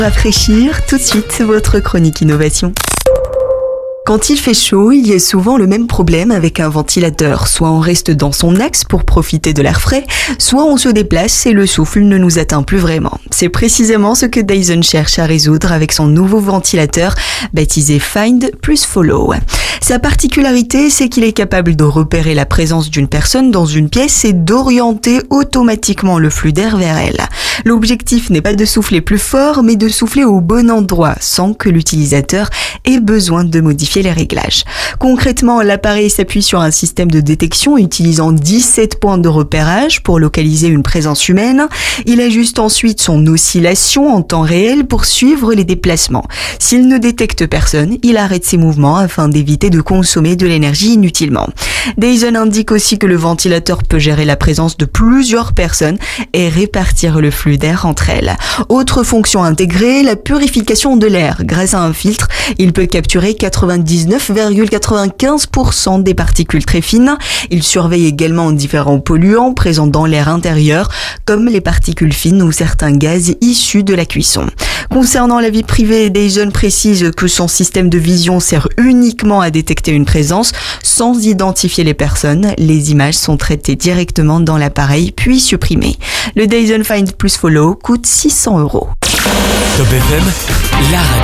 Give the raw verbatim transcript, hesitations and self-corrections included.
Rafraîchir, tout de suite, votre chronique innovation. Quand il fait chaud, il y a souvent le même problème avec un ventilateur. Soit on reste dans son axe pour profiter de l'air frais, soit on se déplace et le souffle ne nous atteint plus vraiment. C'est précisément ce que Dyson cherche à résoudre avec son nouveau ventilateur baptisé Find plus Follow. Sa particularité, c'est qu'il est capable de repérer la présence d'une personne dans une pièce et d'orienter automatiquement le flux d'air vers elle. L'objectif n'est pas de souffler plus fort, mais de souffler au bon endroit, sans que l'utilisateur ait besoin de modifier les réglages. Concrètement, l'appareil s'appuie sur un système de détection utilisant dix-sept points de repérage pour localiser une présence humaine. Il ajuste ensuite son oscillation en temps réel pour suivre les déplacements. S'il ne détecte personne, il arrête ses mouvements afin d'éviter de consommer de l'énergie inutilement. Dyson indique aussi que le ventilateur peut gérer la présence de plusieurs personnes et répartir le flux d'air entre elles. Autre fonction intégrée, la purification de l'air. Grâce à un filtre, il peut capturer quatre-vingt-dix-neuf virgule quatre-vingt-quinze pour cent des particules très fines. Il surveille également différents polluants présents dans l'air intérieur, comme les particules fines ou certains gaz issus de la cuisson. Concernant la vie privée, Dyson précise que son système de vision sert uniquement à détecter une présence sans identifier les personnes. Les images sont traitées directement dans l'appareil puis supprimées. Le Dyson Find plus Follow coûte six cents euros. Top F M, la radio.